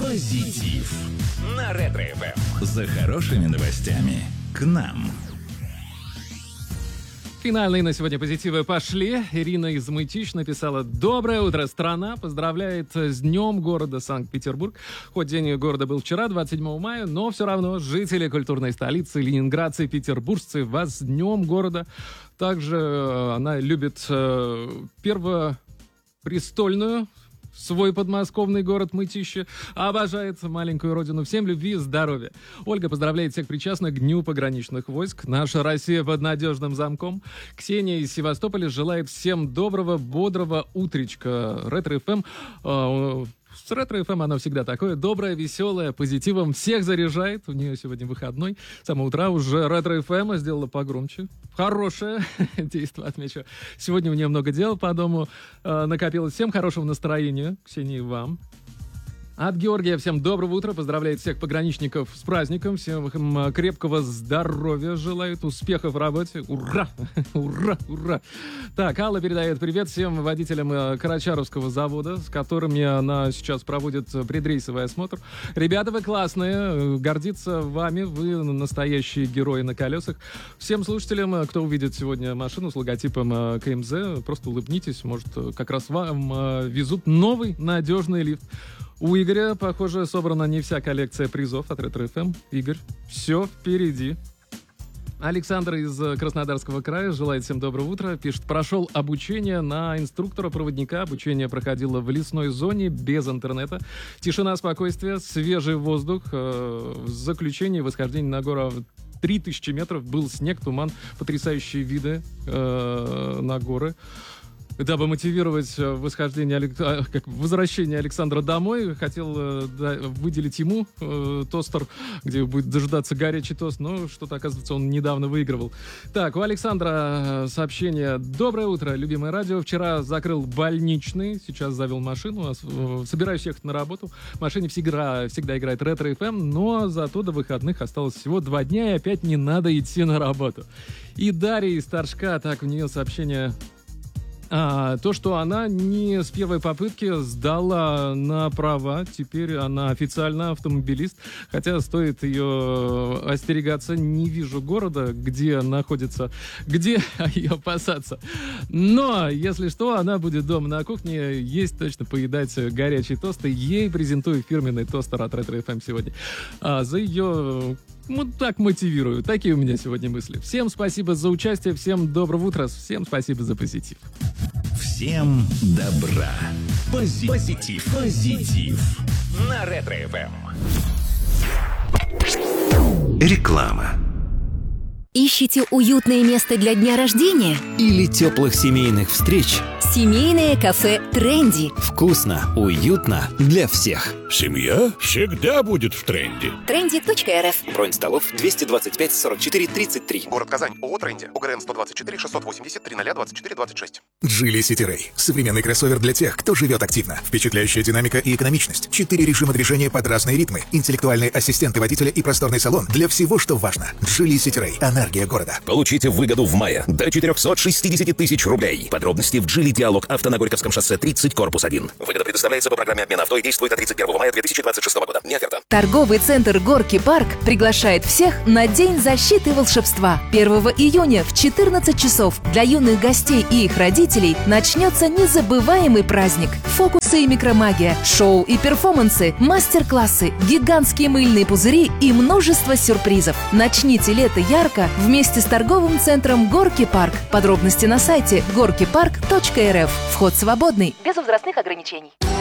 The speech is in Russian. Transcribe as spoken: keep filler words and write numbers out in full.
Позитив на Ретро-эф эм. За хорошими новостями к нам. Финальные на сегодня позитивы пошли. Ирина из Мытищ написала: «Доброе утро, страна! Поздравляет с днем города Санкт-Петербург. Хоть день города был вчера, двадцать седьмого мая, но все равно жители культурной столицы, ленинградцы, петербуржцы, вас с днем города». Также она любит э, первопрестольную, свой подмосковный город Мытищи, обожает маленькую родину. Всем любви и здоровья. Ольга поздравляет всех причастных к Дню пограничных войск. Наша Россия под надежным замком. Ксения из Севастополя желает всем доброго, бодрого утречка. Ретро-эф эм... Э, С Ретро-эф эм она всегда такое доброе, веселое, позитивом всех заряжает. У нее сегодня выходной. С самого утра уже Ретро-эф эм сделала погромче. Хорошее действие, отмечу. Сегодня у нее много дел по дому э, накопилось. Всем хорошего настроения. Ксении, вам. От Георгия всем доброго утра, поздравляет всех пограничников с праздником, всем им крепкого здоровья желает, успехов в работе, ура, ура, ура. Так, Алла передает привет всем водителям Карачаровского завода, с которыми она сейчас проводит предрейсовый осмотр. Ребята, вы классные, гордиться вами, вы настоящие герои на колесах. Всем слушателям, кто увидит сегодня машину с логотипом ка эм зэ, просто улыбнитесь, может, как раз вам везут новый надежный лифт. У Игоря, похоже, собрана не вся коллекция призов от Ретро-эф эм. Игорь, все впереди. Александр из Краснодарского края желает всем доброго утра. Пишет: прошел обучение на инструктора-проводника. Обучение проходило в лесной зоне, без интернета. Тишина, спокойствие, свежий воздух. В заключении восхождение на гору три тысячи метров. Был снег, туман, потрясающие виды э, на горы. Дабы мотивировать восхождение, как возвращение Александра домой, хотел да, выделить ему э, тостер, где будет дожидаться горячий тост, но что-то, оказывается, он недавно выигрывал. Так, у Александра сообщение: доброе утро, любимое радио. Вчера закрыл больничный, сейчас завел машину, собираюсь ехать на работу. В машине всегда, всегда играет Ретро-эф эм, но зато до выходных осталось всего два дня, и опять не надо идти на работу. И Дарья из Торжка, так, у нее сообщение... А, то, что она не с первой попытки сдала на права, теперь она официально автомобилист, хотя стоит ее остерегаться, не вижу города, где находится, где ее опасаться. Но, если что, она будет дома на кухне, есть точно поедать горячие тосты. Ей презентую фирменный тостер от Ретро-эф эм сегодня. А, за ее... Вот так мотивирую. Такие у меня сегодня мысли. Всем спасибо за участие, всем доброго утра, всем спасибо за позитив. Всем добра. Пози- позитив. Позитив. На Ретро-эф эм. Реклама. Ищете уютное место для дня рождения? Или теплых семейных встреч? Семейное кафе «Тренди». Вкусно, уютно для всех. Семья всегда будет в тренде. тренди точка эр эф. Бронь столов двести двадцать пять сорок четыре тридцать три. Город Казань. ООО «Тренди». ОГРН сто двадцать четыре шестьсот восемьдесят три ноль двадцать четыре двадцать шесть. Geely City Ray. Современный кроссовер для тех, кто живет активно. Впечатляющая динамика и экономичность. Четыре режима движения под разные ритмы. Интеллектуальные ассистенты водителя и просторный салон для всего, что важно. Geely City Ray. Энергия города. Получите выгоду в мае до четыреста шестьдесят тысяч рублей. Подробности в Geely Диалог Авто на Горьковском шоссе тридцать, корпус один. Выгода предоставляется по программе обмена авто и действует до тридцать первого мая две тысячи двадцать шестого года. Не оферта. Торговый центр «Горки Парк» приглашает всех на День защиты волшебства. первого июня в четырнадцать часов для юных гостей и их родителей начнется незабываемый праздник. Фокусы и микромагия, шоу и перформансы, мастер-классы, гигантские мыльные пузыри и множество сюрпризов. Начните лето ярко вместе с торговым центром «Горки Парк». Подробности на сайте горки парк точка эр эф. Вход свободный, без возрастных ограничений.